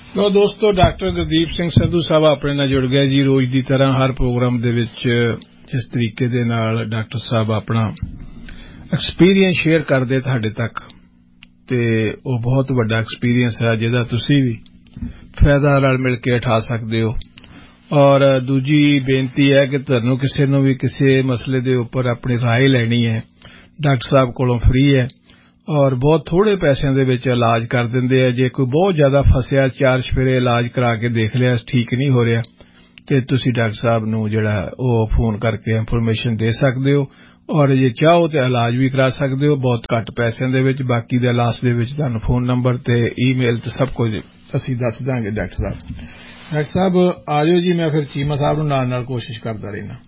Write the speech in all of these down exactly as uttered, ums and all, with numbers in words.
ਲੋ ਦੋਸਤੋ, ਡਾਕਟਰ ਗੁਰਦੀਪ ਸਿੰਘ ਸੰਧੂ ਸਾਹਿਬ ਆਪਣੇ ਨਾਲ ਜੁੜ ਗਏ ਜੀ। ਰੋਜ਼ ਦੀ ਤਰ੍ਹਾਂ ਹਰ ਪ੍ਰੋਗਰਾਮ ਦੇ ਵਿੱਚ ਇਸ ਤਰੀਕੇ ਦੇ ਨਾਲ ਡਾਕਟਰ ਸਾਹਿਬ ਆਪਣਾ ਐਕਸਪੀਰੀਅੰਸ ਸ਼ੇਅਰ ਕਰਦੇ ਤੁਹਾਡੇ ਤੱਕ, ਤੇ ਉਹ ਬਹੁਤ ਵੱਡਾ ਐਕਸਪੀਰੀਅੰਸ ਹੈ ਜਿਹਦਾ ਤੁਸੀਂ ਵੀ ਫਾਇਦਾ ਨਾਲ ਮਿਲ ਕੇ ਉਠਾ ਸਕਦੇ ਹੋ। ਔਰ ਦੂਜੀ ਬੇਨਤੀ ਹੈ ਕਿ ਤੁਹਾਨੂੰ ਕਿਸੇ ਨੂੰ ਵੀ ਕਿਸੇ ਮਸਲੇ ਦੇ ਉੱਪਰ ਆਪਣੀ ਰਾਏ ਲੈਣੀ ਹੈ, ਡਾਕਟਰ ਸਾਹਿਬ ਕੋਲੋਂ ਫ੍ਰੀ ਹੈ ਔਰ ਬਹੁਤ ਥੋੜੇ ਪੈਸਿਆਂ ਦੇ ਵਿੱਚ ਇਲਾਜ ਕਰ ਦਿੰਦੇ ਆ। ਜੇ ਕੋਈ ਬਹੁਤ ਜ਼ਿਆਦਾ ਫਸਿਆ, ਚਾਰ ਚਫੇਰੇ ਇਲਾਜ ਕਰਾ ਕੇ ਦੇਖ ਲਿਆ, ਠੀਕ ਨਹੀਂ ਹੋ ਰਿਹਾ, ਤੇ ਤੁਸੀਂ ਡਾਕਟਰ ਸਾਹਿਬ ਨੂੰ ਜਿਹੜਾ ਉਹ ਫੋਨ ਕਰਕੇ ਇਨਫੋਰਮੇਸ਼ਨ ਦੇ ਸਕਦੇ ਹੋ। ਔਰ ਜੇ ਚਾਹੋ ਤਾਂ ਇਲਾਜ ਵੀ ਕਰਾ ਸਕਦੇ ਹੋ ਬਹੁਤ ਘੱਟ ਪੈਸਿਆਂ ਦੇ ਵਿੱਚ। ਬਾਕੀ ਦਾ ਲਾਸਟ ਦੇ ਵਿੱਚ ਤੁਹਾਨੂੰ ਫੋਨ ਨੰਬਰ ਤੇ ਈਮੇਲ ਤੇ ਸਭ ਕੁਝ ਅਸੀਂ ਦੱਸ ਦਾਂਗੇ। ਡਾਕਟਰ ਸਾਹਿਬ ਡਾਕਟਰ ਸਾਹਿਬ ਆ ਜਾਓ ਜੀ। ਮੈਂ ਫਿਰ ਚੀਮਾ ਸਾਹਿਬ ਨੂੰ ਨਾਲ ਨਾਲ ਕੋਸ਼ਿਸ਼ ਕਰਦਾ ਰਹਿਣਾ।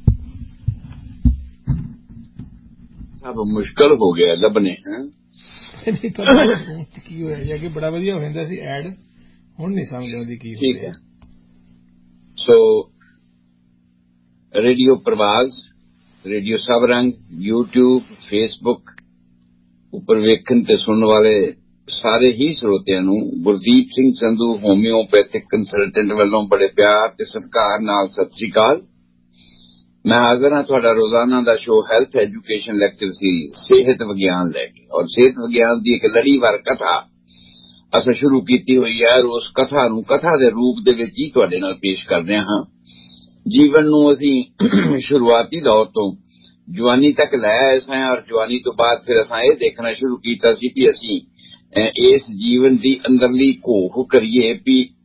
ਸਭ ਮੁਸ਼ਕਲ ਹੋ ਗਿਆ ਲੱਭਣੇ ਹੈ। ਨਹੀਂ ਪਤਾ ਕੀ ਹੋਇਆ ਜੀ, ਅੱਗੇ ਬੜਾ ਵਧੀਆ ਹੋ ਜਾਂਦਾ ਸੀ ਐਡ, ਹੁਣ ਨਹੀਂ ਸਮਝ ਆਉਂਦੀ ਕੀ ਹੋ ਰਿਹਾ। ਸੋ ਰੇਡੀਓ ਪ੍ਰਵਾਜ਼, ਰੇਡੀਓ ਸਭ ਰੰਗ, ਯੂਟਿਊਬ, ਫੇਸਬੁੱਕ ਉੱਪਰ ਵੇਖਣ ਤੇ ਸੁਣਨ ਵਾਲੇ ਸਾਰੇ ਹੀ ਸਰੋਤਿਆਂ ਨੂੰ ਗੁਰਦੀਪ ਸਿੰਘ ਸੰਧੂ ਹੋਮਿਓਪੈਥਿਕ ਕੰਸਲਟੈਂਟ ਵੱਲੋਂ ਬੜੇ ਪਿਆਰ ਤੇ ਸਤਿਕਾਰ ਨਾਲ ਸਤਿ ਸ੍ਰੀ ਅਕਾਲ। ਮੈਂ ਹਾਜ਼ਰ ਹਾਂ ਤੁਹਾਡਾ ਰੋਜ਼ਾਨਾ ਦਾ show health education lecture series ਸਿਹਤ ਵਿਗਿਆਨ ਲੈ ਕੇ। ਔਰ ਸਿਹਤ ਵਿਗਿਆਨ ਦੀ ਇੱਕ ਲੜੀਵਾਰ ਕਥਾ ਅਸੀਂ ਸ਼ੁਰੂ ਕੀਤੀ ਹੋਈ ਹੈ। ਉਸ ਕਥਾ ਨੂੰ ਕਥਾ ਦੇ ਰੂਪ ਦੇ ਵਿੱਚ ਹੀ ਤੁਹਾਡੇ ਨਾਲ ਪੇਸ਼ ਕਰਦੇ ਹਾਂ। ਜੀਵਨ ਨੂੰ ਅਸੀਂ ਸ਼ੁਰੂਆਤੀ ਦੌਰ ਤੋਂ ਜਵਾਨੀ ਤੱਕ ਲੈ ਆਏ ਸਾਂ ਔਰ ਜਵਾਨੀ ਤੋਂ ਬਾਅਦ ਫਿਰ ਅਸਾਂ ਇਹ ਦੇਖਣਾ ਸ਼ੁਰੂ ਕੀਤਾ ਸੀ ਕਿ ਅਸੀਂ ਇਸ ਜੀਵਨ ਦੀ ਅੰਦਰਲੀ ਘੋਖ ਕਰੀਏ ਵੀ